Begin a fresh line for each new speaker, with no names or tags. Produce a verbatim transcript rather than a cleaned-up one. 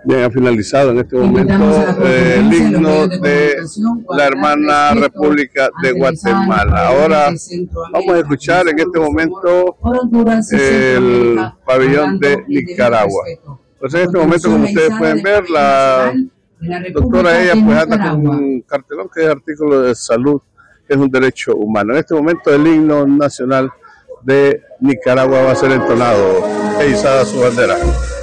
Bien, ha finalizado en este momento eh, el himno de la hermana República de Guatemala. Ahora vamos a escuchar en este momento el pabellón de Nicaragua. Pues en este momento, como ustedes pueden ver, la doctora ella pues anda con un cartelón que es artículo de salud, que es un derecho humano. En este momento el himno nacional de Nicaragua va a ser entonado e izada su bandera.